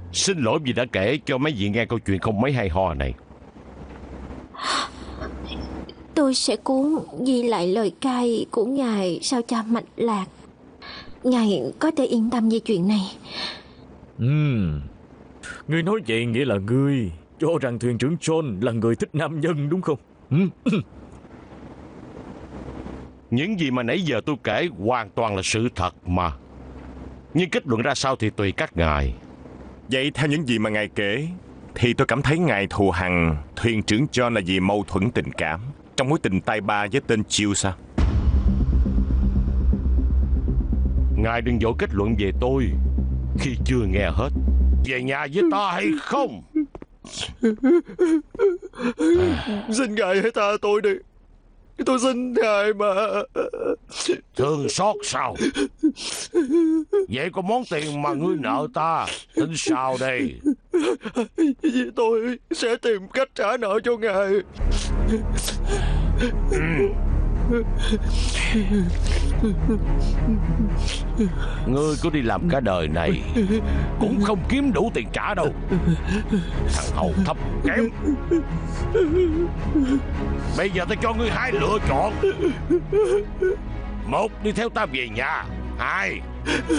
Xin lỗi vì đã kể cho mấy vị nghe câu chuyện không mấy hay ho này. Tôi sẽ cố ghi lại lời cai của ngài sao cho mạch lạc. Ngài có thể yên tâm về chuyện này. Ngươi nói vậy nghĩa là ngươi cho rằng thuyền trưởng John là người thích nam nhân đúng không? Những gì mà nãy giờ tôi kể hoàn toàn là sự thật mà. Nhưng kết luận ra sao thì tùy các ngài. Vậy theo những gì mà ngài kể thì tôi cảm thấy ngài thù hằn thuyền trưởng John là vì mâu thuẫn tình cảm trong mối tình tay ba với tên Chiêu sao? Ngài đừng vội kết luận về tôi khi chưa nghe hết. Về nhà với ta hay không? Xin ngài hãy tha tôi đi. Tôi xin ngài mà. Thương xót sao? Vậy có món tiền mà ngươi nợ ta tính sao đây? Vì tôi sẽ tìm cách trả nợ cho ngài. Ngươi cứ đi làm cả đời này cũng không kiếm đủ tiền trả đâu. Thằng hầu thấp kém. Bây giờ ta cho ngươi hai lựa chọn. Một, đi theo ta về nhà. Hai,